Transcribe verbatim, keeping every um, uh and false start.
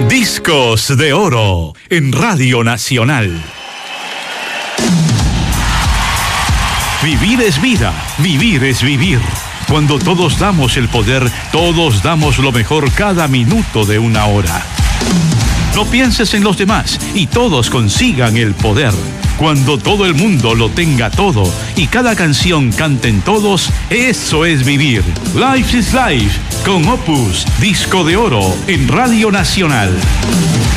Discos de Oro en Radio Nacional. Vivir es vida, vivir es vivir. Cuando todos damos el poder, todos damos lo mejor cada minuto de una hora. No pienses en los demás y todos consigan el poder. Cuando todo el mundo lo tenga todo y cada canción canten todos, eso es vivir. Life is Life con Opus, Disco de Oro en Radio Nacional.